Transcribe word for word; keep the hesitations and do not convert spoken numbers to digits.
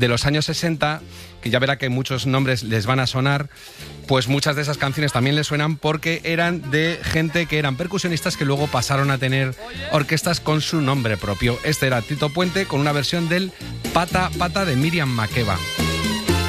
de los años sesenta, que ya verá que muchos nombres les van a sonar, pues muchas de esas canciones también les suenan porque eran de gente que eran percusionistas que luego pasaron a tener orquestas con su nombre propio. Este era Tito Puente con una versión del Pata Pata de Miriam Makeba.